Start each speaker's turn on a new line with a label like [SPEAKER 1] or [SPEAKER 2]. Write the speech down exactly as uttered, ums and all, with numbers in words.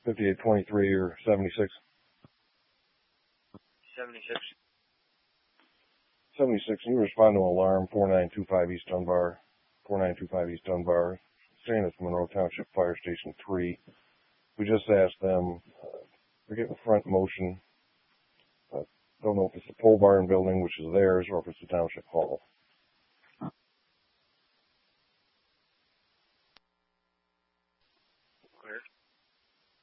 [SPEAKER 1] fifty-eight twenty-three or seventy-six.
[SPEAKER 2] seventy-six.
[SPEAKER 1] seventy-six, you respond to alarm four nine two five East Dunbar, four nine two five East Dunbar, saying it's Monroe Township Fire Station three. We just asked them, uh, we're getting front motion. Uh, don't know if it's the pole barn building, which is theirs, or if it's the township hall.